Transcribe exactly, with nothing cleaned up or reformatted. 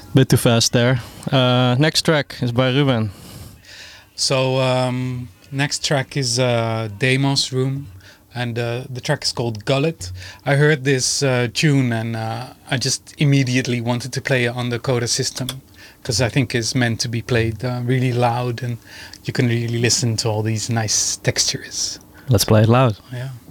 Bit too fast there. Uh, next track is by Ruben. So um, next track is uh, Deimos Room, and uh, the track is called Gullet. I heard this uh, tune and uh, I just immediately wanted to play it on the Coda system because I think it's meant to be played uh, really loud and you can really listen to all these nice textures. Let's play it loud. Yeah.